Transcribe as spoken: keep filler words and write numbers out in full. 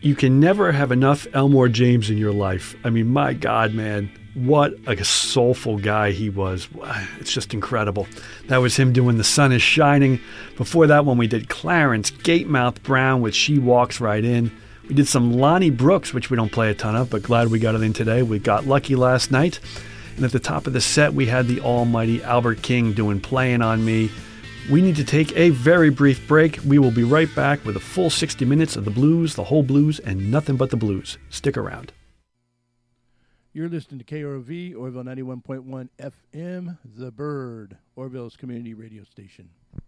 you can never have enough Elmore James in your life. I mean, my God, man, what like a soulful guy he was. It's just incredible. That was him doing The Sun is Shining. Before that one, we did Clarence Gatemouth Brown with She Walks Right In. We did some Lonnie Brooks, which we don't play a ton of, but glad we got it in today. We got lucky last night. And at the top of the set, we had the almighty Albert King doing Playing on Me. We need to take a very brief break. We will be right back with a full sixty minutes of the blues, the whole blues, and nothing but the blues. Stick around. You're listening to K R O V, Orville ninety-one point one F M, The Bird, Orville's community radio station.